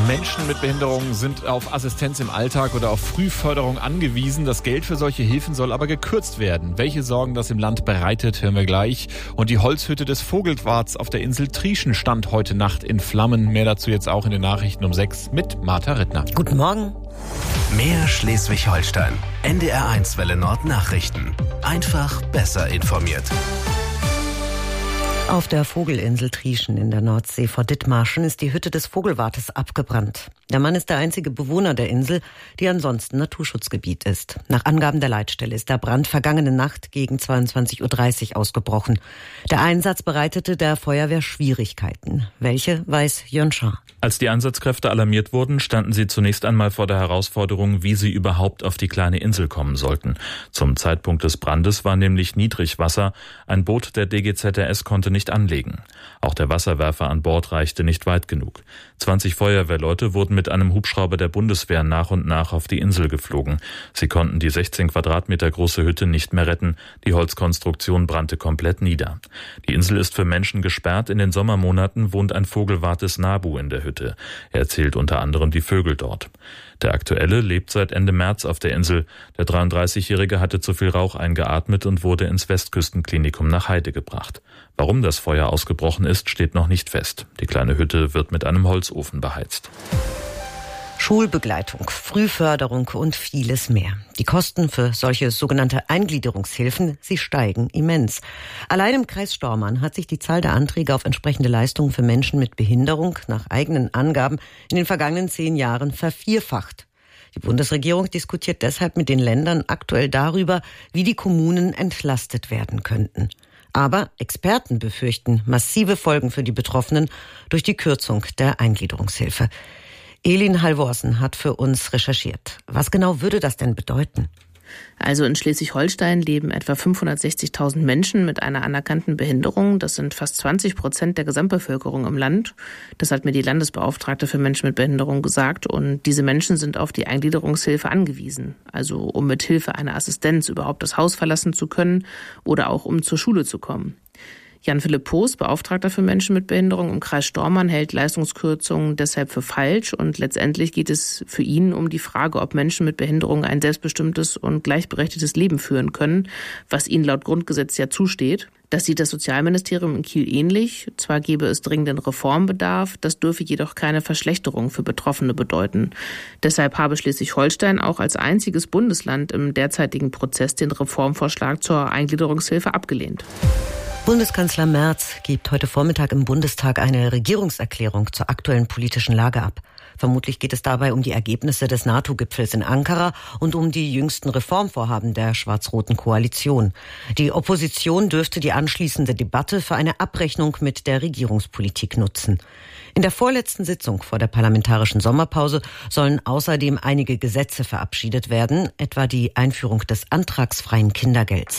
Menschen mit Behinderungen sind auf Assistenz im Alltag oder auf Frühförderung angewiesen. Das Geld für solche Hilfen soll aber gekürzt werden. Welche Sorgen das im Land bereitet, hören wir gleich. Und die Holzhütte des Vogelwarts auf der Insel Trieschen stand heute Nacht in Flammen. Mehr dazu jetzt auch in den Nachrichten um 6 mit Martha Rittner. Guten Morgen. Mehr Schleswig-Holstein. NDR1 Welle Nord Nachrichten. Einfach besser informiert. Auf der Vogelinsel Trieschen in der Nordsee vor Dithmarschen ist die Hütte des Vogelwartes abgebrannt. Der Mann ist der einzige Bewohner der Insel, die ansonsten Naturschutzgebiet ist. Nach Angaben der Leitstelle ist der Brand vergangene Nacht gegen 22.30 Uhr ausgebrochen. Der Einsatz bereitete der Feuerwehr Schwierigkeiten. Welche, weiß Jörn Schaar. Als die Einsatzkräfte alarmiert wurden, standen sie zunächst einmal vor der Herausforderung, wie sie überhaupt auf die kleine Insel kommen sollten. Zum Zeitpunkt des Brandes war nämlich Niedrigwasser. Ein Boot der DGZRS konnte nicht anlegen. Auch der Wasserwerfer an Bord reichte nicht weit genug. 20 Feuerwehrleute wurden mit einem Hubschrauber der Bundeswehr nach und nach auf die Insel geflogen. Sie konnten die 16 Quadratmeter große Hütte nicht mehr retten. Die Holzkonstruktion brannte komplett nieder. Die Insel ist für Menschen gesperrt. In den Sommermonaten wohnt ein Vogelwart des NABU in der Hütte. Er zählt unter anderem die Vögel dort. Der Aktuelle lebt seit Ende März auf der Insel. Der 33-Jährige hatte zu viel Rauch eingeatmet und wurde ins Westküstenklinikum nach Heide gebracht. Warum das Feuer ausgebrochen ist, steht noch nicht fest. Die kleine Hütte wird mit einem Holzofen beheizt. Schulbegleitung, Frühförderung und vieles mehr. Die Kosten für solche sogenannte Eingliederungshilfen, sie steigen immens. Allein im Kreis Stormarn hat sich die Zahl der Anträge auf entsprechende Leistungen für Menschen mit Behinderung nach eigenen Angaben in den vergangenen 10 Jahren vervierfacht. Die Bundesregierung diskutiert deshalb mit den Ländern aktuell darüber, wie die Kommunen entlastet werden könnten. Aber Experten befürchten massive Folgen für die Betroffenen durch die Kürzung der Eingliederungshilfe. Elin Halvorsen hat für uns recherchiert. Was genau würde das denn bedeuten? Also in Schleswig-Holstein leben etwa 560.000 Menschen mit einer anerkannten Behinderung. Das sind fast 20% der Gesamtbevölkerung im Land. Das hat mir die Landesbeauftragte für Menschen mit Behinderung gesagt. Und diese Menschen sind auf die Eingliederungshilfe angewiesen. Also um mit Hilfe einer Assistenz überhaupt das Haus verlassen zu können oder auch um zur Schule zu kommen. Jan-Philipp Poos, Beauftragter für Menschen mit Behinderung im Kreis Stormarn, hält Leistungskürzungen deshalb für falsch. Und letztendlich geht es für ihn um die Frage, ob Menschen mit Behinderung ein selbstbestimmtes und gleichberechtigtes Leben führen können, was ihnen laut Grundgesetz ja zusteht. Das sieht das Sozialministerium in Kiel ähnlich. Zwar gäbe es dringenden Reformbedarf, das dürfe jedoch keine Verschlechterung für Betroffene bedeuten. Deshalb habe Schleswig-Holstein auch als einziges Bundesland im derzeitigen Prozess den Reformvorschlag zur Eingliederungshilfe abgelehnt. Bundeskanzler Merz gibt heute Vormittag im Bundestag eine Regierungserklärung zur aktuellen politischen Lage ab. Vermutlich geht es dabei um die Ergebnisse des NATO-Gipfels in Ankara und um die jüngsten Reformvorhaben der schwarz-roten Koalition. Die Opposition dürfte die anschließende Debatte für eine Abrechnung mit der Regierungspolitik nutzen. In der vorletzten Sitzung vor der parlamentarischen Sommerpause sollen außerdem einige Gesetze verabschiedet werden, etwa die Einführung des antragsfreien Kindergelds.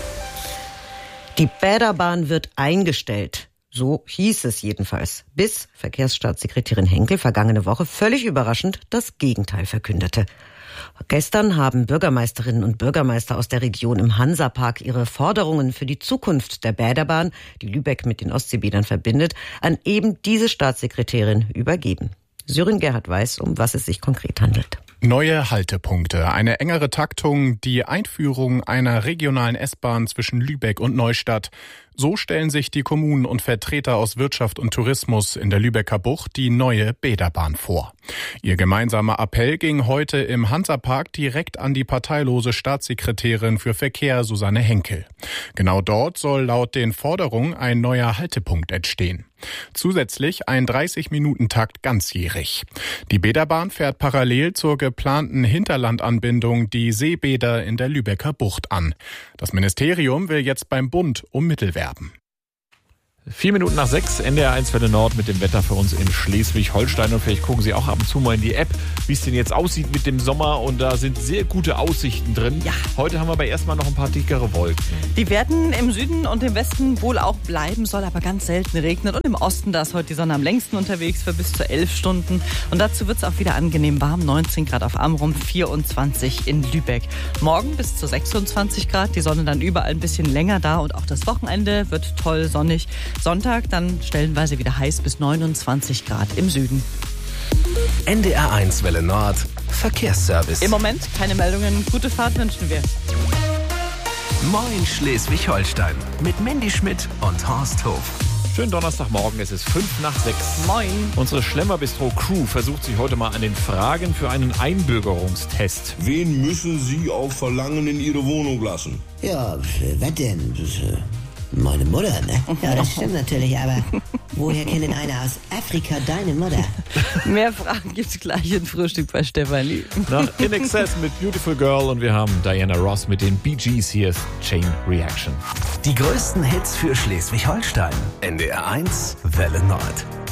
Die Bäderbahn wird eingestellt. So hieß es jedenfalls, bis Verkehrsstaatssekretärin Henkel vergangene Woche völlig überraschend das Gegenteil verkündete. Gestern haben Bürgermeisterinnen und Bürgermeister aus der Region im Hansapark ihre Forderungen für die Zukunft der Bäderbahn, die Lübeck mit den Ostseebädern verbindet, an eben diese Staatssekretärin übergeben. Sören Gerhard weiß, um was es sich konkret handelt. Neue Haltepunkte, eine engere Taktung, die Einführung einer regionalen S-Bahn zwischen Lübeck und Neustadt. So stellen sich die Kommunen und Vertreter aus Wirtschaft und Tourismus in der Lübecker Bucht die neue Bäderbahn vor. Ihr gemeinsamer Appell ging heute im Hansapark direkt an die parteilose Staatssekretärin für Verkehr Susanne Henkel. Genau dort soll laut den Forderungen ein neuer Haltepunkt entstehen. Zusätzlich ein 30-Minuten-Takt ganzjährig. Die Bäderbahn fährt parallel zur geplanten Hinterlandanbindung die Seebäder in der Lübecker Bucht an. Das Ministerium will jetzt beim Bund um Mittel werben. 4 Minuten nach 6, NDR1 Welle Nord mit dem Wetter für uns in Schleswig-Holstein. Und vielleicht gucken Sie auch ab und zu mal in die App, wie es denn jetzt aussieht mit dem Sommer. Und da sind sehr gute Aussichten drin. Ja. Heute haben wir aber erstmal noch ein paar dickere Wolken. Die werden im Süden und im Westen wohl auch bleiben, soll aber ganz selten regnen. Und im Osten, da ist heute die Sonne am längsten unterwegs für bis zu 11 Stunden. Und dazu wird es auch wieder angenehm warm. 19 Grad auf Amrum, 24 in Lübeck. Morgen bis zu 26 Grad. Die Sonne dann überall ein bisschen länger da. Und auch das Wochenende wird toll sonnig. Sonntag dann stellenweise wieder heiß bis 29 Grad im Süden. NDR1 Welle Nord Verkehrsservice. Im Moment keine Meldungen. Gute Fahrt wünschen wir. Moin Schleswig-Holstein mit Mandy Schmidt und Horst Hof. Schönen Donnerstagmorgen, es ist 5:05. Moin. Unsere Schlemmer-Bistro-Crew versucht sich heute mal an den Fragen für einen Einbürgerungstest. Wen müssen Sie auf Verlangen in Ihre Wohnung lassen? Ja, was denn? Meine Mutter, ne? Ja, das stimmt natürlich, aber woher kennt denn einer aus Afrika deine Mutter? Mehr Fragen gibt's gleich im Frühstück bei Stefanie. Nach In Excess mit Beautiful Girl und wir haben Diana Ross mit den Bee Gees. Hier ist Chain Reaction. Die größten Hits für Schleswig-Holstein. NDR1 Welle Nord.